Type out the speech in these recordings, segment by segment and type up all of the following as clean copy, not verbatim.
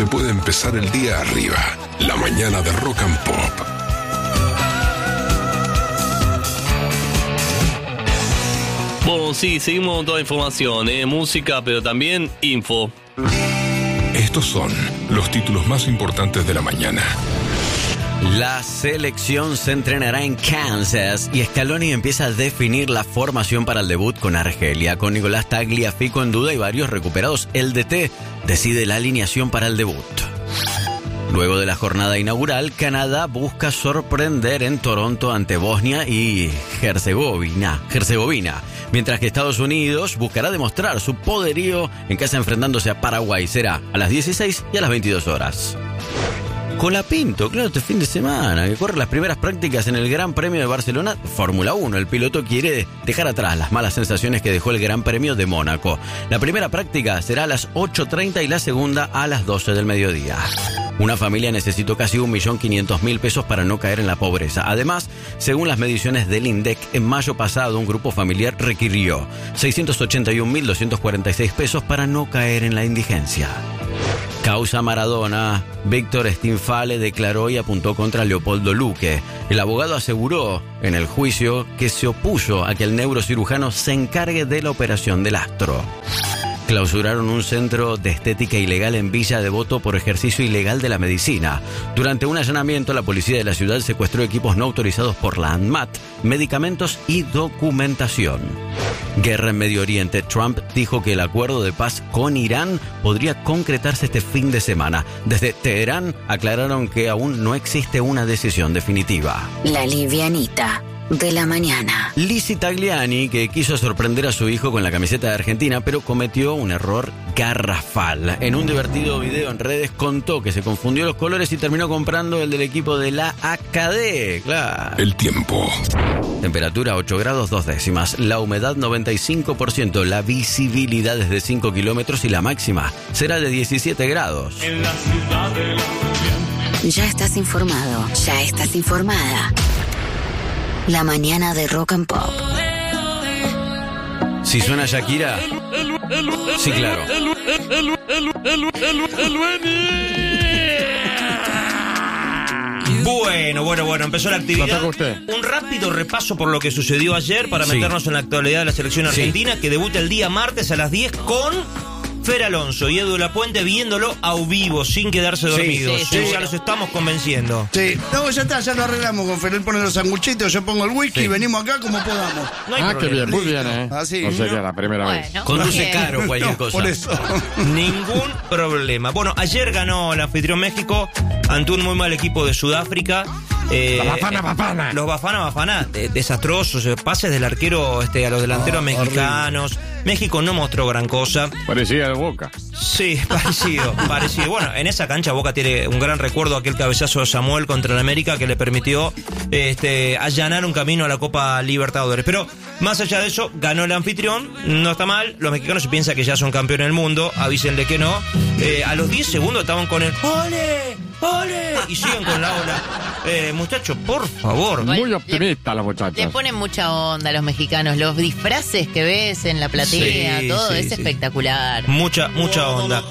se puede empezar el día arriba. La mañana de Rock and Pop. Bueno, sí, seguimos con toda información, música, pero también info. Estos son los títulos más importantes de la mañana. La selección se entrenará en Kansas y Scaloni empieza a definir la formación para el debut con Argelia. Con Nicolás Tagliafico en duda y varios recuperados, el DT decide la alineación para el debut. Luego de la jornada inaugural, Canadá busca sorprender en Toronto ante Bosnia y Herzegovina, mientras que Estados Unidos buscará demostrar su poderío en casa enfrentándose a Paraguay. Será a las 16 y a las 22 horas. Colapinto, claro, este fin de semana, que corre las primeras prácticas en el Gran Premio de Barcelona, Fórmula 1. El piloto quiere dejar atrás las malas sensaciones que dejó el Gran Premio de Mónaco. La primera práctica será a las 8:30 y la segunda a las 12 del mediodía. Una familia necesitó casi 1.500.000 pesos para no caer en la pobreza. Además, según las mediciones del INDEC, en mayo pasado un grupo familiar requirió 681.246 pesos para no caer en la indigencia. Causa Maradona. Víctor Stinfale declaró y apuntó contra Leopoldo Luque. El abogado aseguró en el juicio que se opuso a que el neurocirujano se encargue de la operación del astro. Clausuraron un centro de estética ilegal en Villa Devoto por ejercicio ilegal de la medicina. Durante un allanamiento, la policía de la ciudad secuestró equipos no autorizados por la ANMAT, medicamentos y documentación. Guerra en Medio Oriente. Trump dijo que el acuerdo de paz con Irán podría concretarse este fin de semana. Desde Teherán aclararon que aún no existe una decisión definitiva. La livianita de la mañana. Lizzy Tagliani, que quiso sorprender a su hijo con la camiseta de Argentina, pero cometió un error garrafal. En un divertido video en redes contó que se confundió los colores y terminó comprando el del equipo de la AKD. Claro. El tiempo. Temperatura 8 grados 2 décimas. La humedad 95%. La visibilidad es de 5 kilómetros y la máxima será de 17 grados. En la ciudad de la... Ya estás informado. Ya estás informada. La mañana de Rock and Pop. Si suena Shakira. Sí, claro. Bueno, empezó la actividad. Un rápido repaso por lo que sucedió ayer para meternos en la actualidad de la selección argentina, que debuta el día martes a las 10 con Fer Alonso y Edu Lapuente viéndolo a vivo, sin quedarse dormidos. Ya los estamos convenciendo. Sí, no, ya está, ya lo arreglamos con Fer. Él pone los sanguchitos, yo pongo el whisky y venimos acá como podamos. No hay qué bien, muy bien, Así. No sería la primera vez. Conduce caro cualquier cosa. Por eso. Ningún problema. Bueno, ayer ganó el anfitrión México ante un muy mal equipo de Sudáfrica. La Bafana. Los Bafana, desastrosos, pases del arquero a los delanteros mexicanos. Horrible. México no mostró gran cosa. Parecía de Boca. Sí, parecido. Bueno, en esa cancha Boca tiene un gran recuerdo, aquel cabezazo de Samuel contra el América que le permitió allanar un camino a la Copa Libertadores. Pero más allá de eso, ganó el anfitrión, no está mal. Los mexicanos se piensan que ya son campeones del mundo, avísenle que no. A los 10 segundos estaban con el ¡ole! ¡ole! Y siguen con la ola. Muchachos, por favor. Muy optimistas los muchachos. Le ponen mucha onda a los mexicanos. Los disfraces que ves en la platea, todo es espectacular. Mucha onda.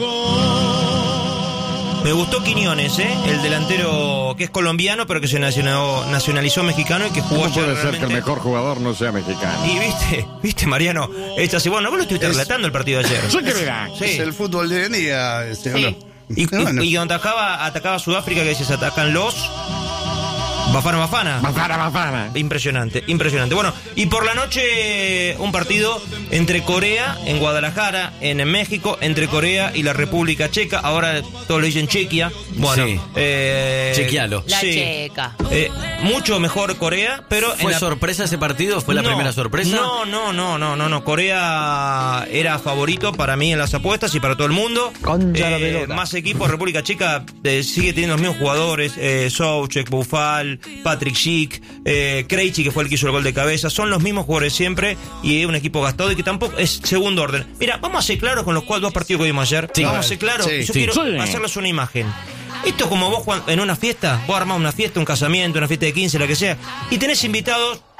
Me gustó Quiñones, el delantero que es colombiano, pero que se nacionalizó mexicano y que jugó ayer. ¿Cómo puede ser que el mejor jugador no sea mexicano? Y viste, Mariano, es así. Bueno, vos lo estuviste relatando el partido de ayer. Sí, que mira. Es el fútbol de hoy en día, Sí. Y cuando atacaba Sudáfrica, que dices, atacan los Bafana. Impresionante. Bueno, y por la noche un partido entre Corea, en Guadalajara, en México, entre Corea y la República Checa. Ahora todos le dicen Chequia. Bueno, chequealo. La checa. Mucho mejor Corea, pero... ¿Fue sorpresa ese partido? ¿Fue la primera sorpresa? No. Corea era favorito para mí en las apuestas y para todo el mundo. Más equipo, República Checa sigue teniendo los mismos jugadores, Souček, Bufal, Patrick Schick, Krejci, que fue el que hizo el gol de cabeza. Son los mismos jugadores siempre y es un equipo gastado y que tampoco es segundo orden. Mira, vamos a ser claros con los dos partidos que vimos ayer. Vamos a ser claros. Yo quiero hacerles una imagen. Esto es como vos en una fiesta, vos armás una fiesta, un casamiento, una fiesta de 15, la que sea, y tenés invitados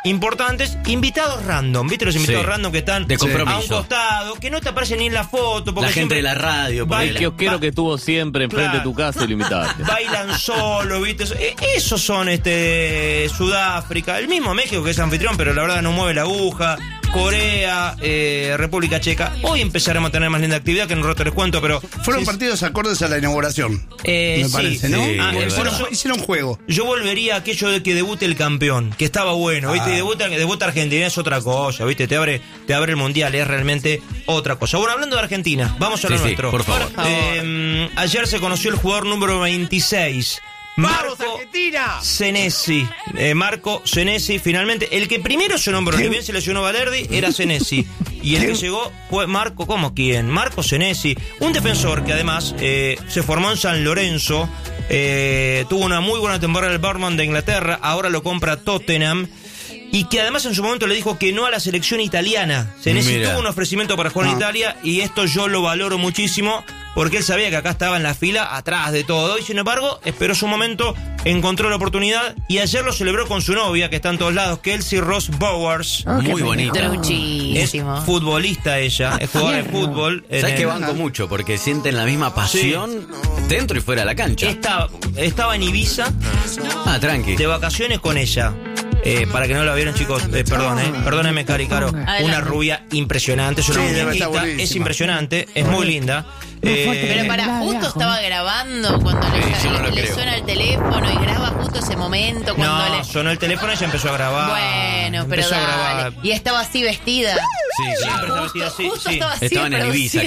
importantes, invitados random, ¿viste? Los invitados random que están de compromiso, a un costado, que no te aparecen ni en la foto. Porque la gente de la radio, el kiosquero que estuvo siempre enfrente de tu casa y lo invitaste. Bailan solo, ¿viste? Esos son Sudáfrica, el mismo México que es anfitrión, pero la verdad no mueve la aguja. Corea, República Checa. Hoy empezaremos a tener más linda actividad, que en un rato les cuento, pero... Fueron partidos acordes a la inauguración, me parece, ¿no? Hicieron juego. Yo volvería a aquello de que debute el campeón, que estaba bueno, ¿viste? Debuta Argentina, es otra cosa, ¿viste? Te abre el Mundial, es realmente otra cosa. Bueno, hablando de Argentina, vamos a lo nuestro. Por favor. Ayer se conoció el jugador número 26. Marco Senesi. Marco Senesi, finalmente. El que primero se nombró, ni bien se lesionó Valerdi, era Senesi. Y el que llegó fue Marco, ¿cómo quién? Marco Senesi. Un defensor que además se formó en San Lorenzo. Tuvo una muy buena temporada en el Bournemouth de Inglaterra. Ahora lo compra Tottenham. Y que además en su momento le dijo que no a la selección italiana. Senesi tuvo un ofrecimiento para jugar en Italia. Y esto yo lo valoro muchísimo, porque él sabía que acá estaba en la fila, atrás de todo, y sin embargo, esperó su momento, encontró la oportunidad, y ayer lo celebró con su novia, que está en todos lados, Kelsey Ross Bowers. Muy bonita. Es futbolista ella, es jugadora de fútbol. ¿Sabes que banco mucho? Porque sienten la misma pasión dentro y fuera de la cancha. Estaba en Ibiza, tranqui, de vacaciones con ella. Para que no la vieron, chicos, perdónenme, Cari Caro. Una rubia impresionante, es una muñequita, es impresionante, es muy linda. Pero justo estaba grabando cuando le suena el teléfono y graba justo ese momento. Cuando sonó el teléfono y ella empezó a grabar. Bueno, pero dale. Y estaba así vestida. Siempre estaba vestida así. Estaban en Ibiza.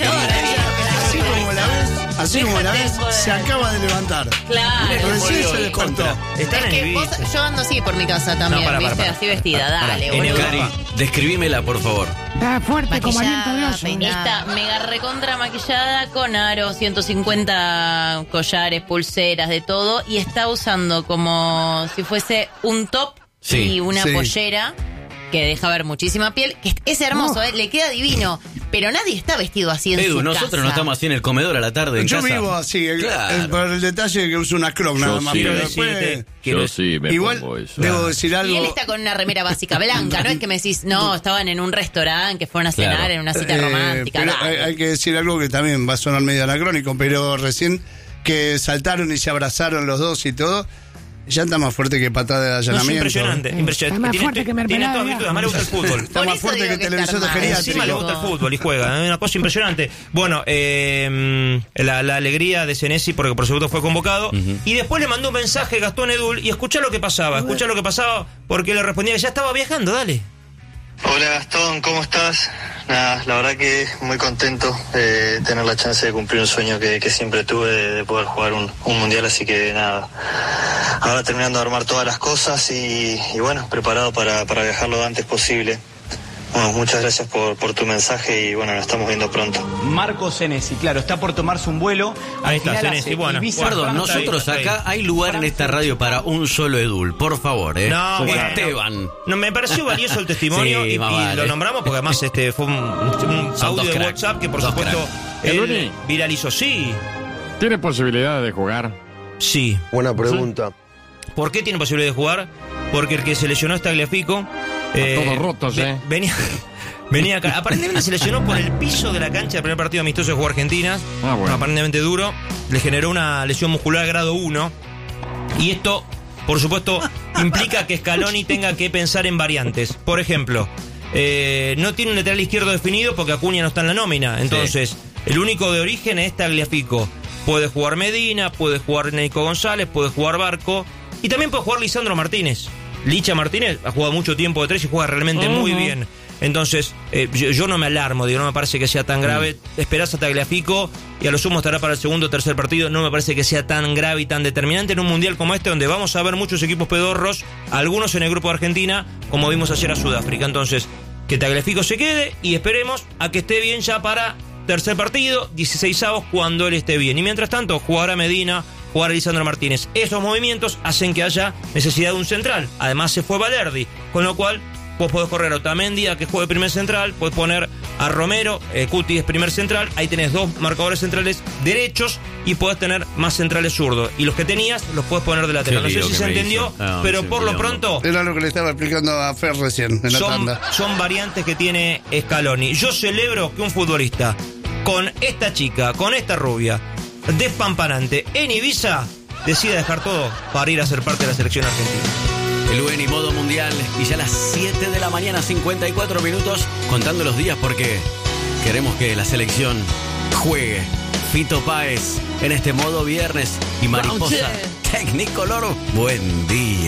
Así como la ves, se acaba de levantar. Claro. Recién se despertó. Están en Ibiza. Yo ando así por mi casa también, ¿viste? Así vestida, dale, boludo. Cari, describímela, por favor. Está fuerte como aliento de oso. Está mega recontra maquillada, con aros, 150 collares, pulseras, de todo. Y está usando como si fuese un top y una pollera que deja ver muchísima piel. Que es hermoso, le queda divino. Pero nadie está vestido así en su casa. Nosotros no estamos así en el comedor a la tarde en casa. Yo vivo así, por el detalle que uso una croc nada más. Pero después... Yo sí me igual pongo eso. Debo decir algo. Y él está con una remera básica blanca, no es que me decís, no, estaban en un restaurante, que fueron a cenar en una cita romántica. Pero hay que decir algo que también va a sonar medio anacrónico, pero recién que saltaron y se abrazaron los dos y todo, ya está más fuerte que patada de allanamiento. Es impresionante. Está más fuerte que Tiene todas virtudes, además le gusta el fútbol. Está más fuerte que televisor de geriátrico. Encima le gusta el fútbol y juega, es una cosa impresionante. Bueno, la alegría de Senesi, porque por supuesto fue convocado, y después le mandó un mensaje Gastón Edul, y escuchá lo que pasaba, porque le respondía que ya estaba viajando, dale. Hola Gastón, ¿cómo estás? Nada, la verdad que muy contento de tener la chance de cumplir un sueño que siempre tuve de poder jugar un mundial, así que nada, ahora terminando de armar todas las cosas y bueno, preparado para viajar lo antes posible. Bueno, muchas gracias por tu mensaje y bueno, nos estamos viendo pronto. Marco Senesi, claro, está por tomarse un vuelo. Ahí está, Senesi, bueno. Perdón, nosotros acá hay lugar en esta radio para un solo Edul, por favor, No, Esteban. No, me pareció valioso el testimonio y lo nombramos porque además fue un audio de WhatsApp que por supuesto él viralizó. Sí. ¿Tiene posibilidad de jugar? Sí. Buena pregunta. ¿Por qué tiene posibilidad de jugar? Porque el que se lesionó es Tagliafico. Todos rotos, Venía acá. Aparentemente se lesionó por el piso de la cancha del primer partido amistoso que jugó Argentina. Bueno. Aparentemente duro. Le generó una lesión muscular grado 1. Y esto, por supuesto, implica que Scaloni tenga que pensar en variantes. Por ejemplo, no tiene un lateral izquierdo definido porque Acuña no está en la nómina. Entonces, el único de origen es Tagliafico. Puede jugar Medina, puede jugar Nico González, puede jugar Barco. Y también puede jugar Lisandro Martínez. Licha Martínez ha jugado mucho tiempo de 3 y juega realmente muy bien. Entonces, yo no me alarmo, no me parece que sea tan grave. Esperás a Tagliafico y a lo sumo estará para el segundo o tercer partido. No me parece que sea tan grave y tan determinante en un mundial como este, donde vamos a ver muchos equipos pedorros, algunos en el grupo de Argentina, como vimos ayer a Sudáfrica. Entonces, que Tagliafico se quede y esperemos a que esté bien ya para tercer partido, 16avos, cuando él esté bien. Y mientras tanto, jugará Medina, jugar a Lisandro Martínez. Esos movimientos hacen que haya necesidad de un central. Además se fue Valerdi, con lo cual vos podés correr a Otamendi a que juegue primer central, podés poner a Romero, Cuti es primer central, ahí tenés 2 marcadores centrales derechos y podés tener más centrales zurdos. Y los que tenías los podés poner de lateral. No sé si se entendió, pero por lo pronto... Era lo que le estaba explicando a Fer recién en la tanda. Son variantes que tiene Scaloni. Yo celebro que un futbolista con esta chica, con esta rubia, despampanante, en Ibiza, decida dejar todo para ir a ser parte de la selección argentina. El UNI modo mundial y ya a las 7 de la mañana, 54 minutos, contando los días porque queremos que la selección juegue. Fito Páez en este modo viernes y Mariposa Technicolor. Buen día.